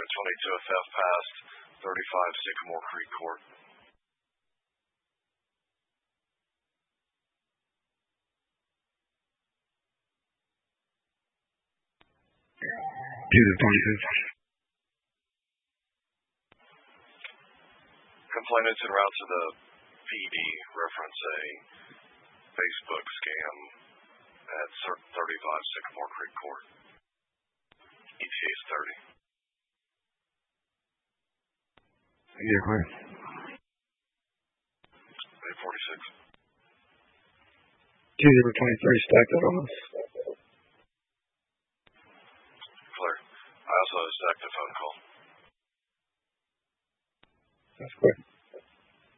at 22FF past 35 Sycamore Creek Court. To the 25th. Complainants en route to the PD reference a Facebook scam at 35 Sycamore Creek Court. ETA is 30. You're clear. 846. 2023 stacked it on us. Clear. I also stacked a phone call. That's quick.